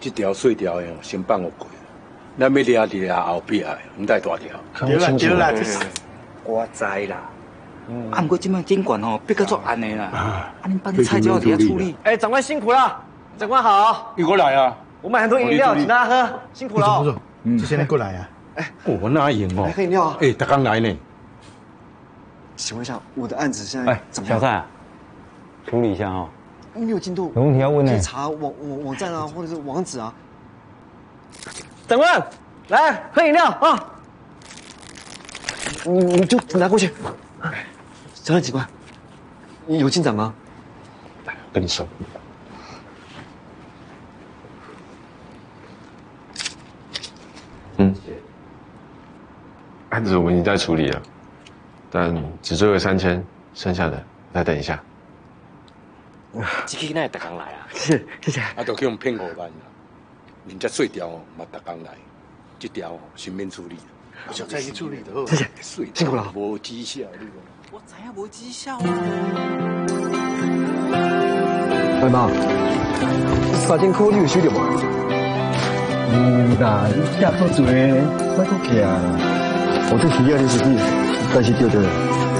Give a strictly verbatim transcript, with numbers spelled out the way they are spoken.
这条碎条的先放我过，咱要抓伫咧后壁的，唔带大条。 对啦对啦，这是我知啦。啊，不过今摆监管吼，逼到做暗的啦。啊，恁帮你菜椒底下处理。 哎，长官辛苦了，长官好。 你过来啊！ 我买很多饮料，请大家喝，辛苦了。 不错不错，嗯，就现在过来啊。 哎， 我哪赢哦？ 来喝饮料啊！ 哎，他刚来呢。 请问一下，我的案子现在怎么样？ 小蔡，处理一下哦。 没有进度， 有问题要问呢。 可以查网网网站啊，或者是网址啊。长官，来喝饮料啊！你你就拿过去。长官警官，有进展吗？ 来，跟你说。 嗯，案子我们已经在处理了，但只追了三千，剩下的再等一下。 这个那大刚来啊？是，谢谢。 啊，都去用骗五万啦，人家碎条哦，嘛大刚来，这条哦，先免处理。 小蔡去处理的， 谢谢，辛苦了。 无绩效，你讲。 我知影无绩效啊。 喂妈，三千块你有收到无？ 嗯啦，你吃好多，快过去啊！ 我这需要你是你，但是对的。